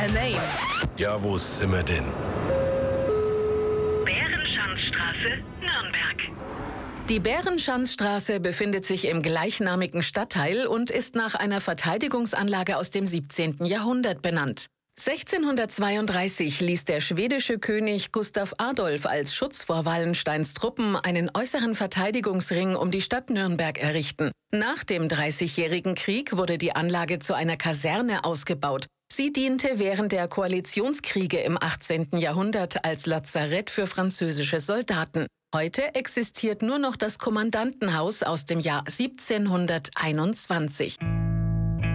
a name. Ja, wo sind wir denn? Bärenschanzstraße, Nürnberg. Die Bärenschanzstraße befindet sich im gleichnamigen Stadtteil und ist nach einer Verteidigungsanlage aus dem 17. Jahrhundert benannt. 1632 ließ der schwedische König Gustav Adolf als Schutz vor Wallensteins Truppen einen äußeren Verteidigungsring um die Stadt Nürnberg errichten. Nach dem Dreißigjährigen Krieg wurde die Anlage zu einer Kaserne ausgebaut. Sie diente während der Koalitionskriege im 18. Jahrhundert als Lazarett für französische Soldaten. Heute existiert nur noch das Kommandantenhaus aus dem Jahr 1721.